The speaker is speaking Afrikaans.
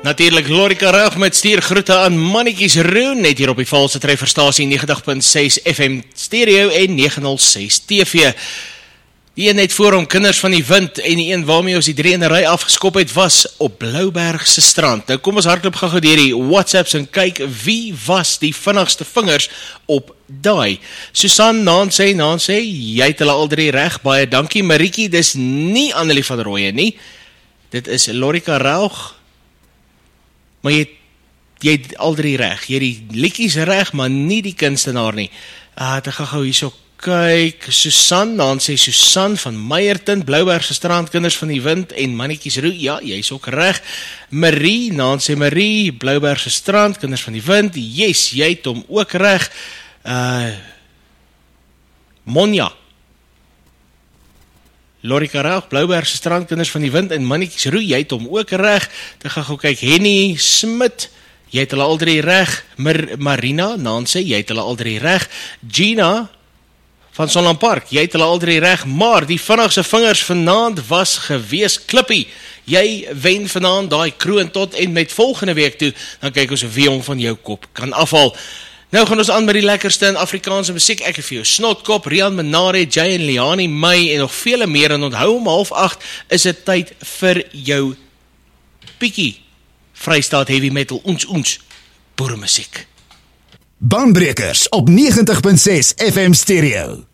Natuurlik Lorika Raug met stuurgroete aan Mannetjies Roon, net hier op die valse trefferstasie 90.6 FM stereo en 906 TV. Die een net voor hom Kinders van die Wind en die een waarmee ons die 3 in 'n ry afgeskop het was op Bloubergse strand. Nou kom ons hardloop gou deur die WhatsApps en kyk wie was die vinnigste vingers op daai. Susan, Nancy, jy het hulle al 3 reg, baie dankie. Marietjie, dis nie Annelie van Rooyen nie. Dit is Lorika Raug. Maar jy het al 3 reg. Jy het die liedjies reg, maar nie die kunstenaar nie. Ek gaan gou hierso kyk. Susan, dan sê Susan van Meyerton, Bloubergse strand, Kinders van die Wind en Mannetjies Roon. Ja, jy is ook reg. Marie, dan sê Marie, Bloubergse strand, Kinders van die Wind. Yes, jy het hom ook reg. Monja. Lorika Raug, Bloubergse strand, Kinders van die Wind en Mannetjies Roon, jy het hom ook reg. Dan gaan gou kyk, Henny Smit, jy het hulle al 3 reg. Marina, Nancy, jy het hulle al 3 reg. Gina van Sonland Park, jy het hulle al 3 reg, maar die vinnigste vingers vanaand was gewees Klippie. Jy wen vanaand daai kroon tot en met volgende week toe, dan kyk ons wie hom van jou kop kan afhaal. Nou gaan ons aan met die lekkerste in Afrikaanse musiek. Ek het vir jou Snotkop, Rian Menare, Jay en Liani May en nog vele meer. En onthou om 7:30 is dit tyd vir jou Pikkie Vrystaat Heavy Metal ons boeremusiek. Baanbrekers op 90.6 FM stereo.